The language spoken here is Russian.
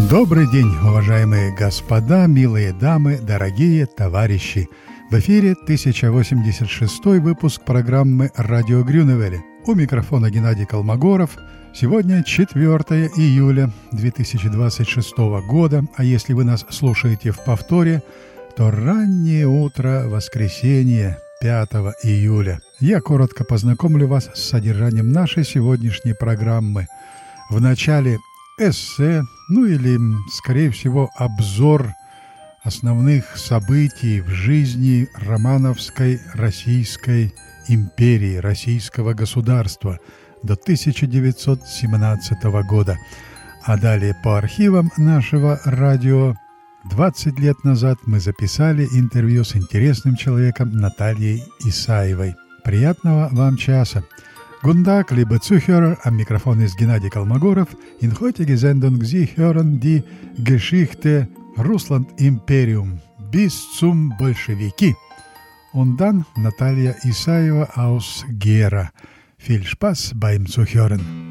Добрый день, уважаемые господа, милые дамы, дорогие товарищи! В эфире 1086 выпуск программы «Радио Грюневель». У микрофона Геннадий Колмогоров. Сегодня 4 июля 2026 года, а если вы нас слушаете в повторе, то раннее утро воскресенья 5 июля. Я коротко познакомлю вас с содержанием нашей сегодняшней программы. В начале эссе, или, скорее всего, обзор основных событий в жизни Романовской Российской империи, российского государства до 1917 года. А далее по архивам нашего радио 20 лет назад мы записали интервью с интересным человеком Натальей Исаевой. Приятного вам часа! Guten Tag, liebe Zuhörer, am Mikrofon ist Gennady Kolmogorov. In heutiger Sendung Sie hören die Geschichte Russland-Imperium bis zum Bolschewiki. Und dann Natalia Isaeva aus Gera. Viel Spaß beim Zuhören.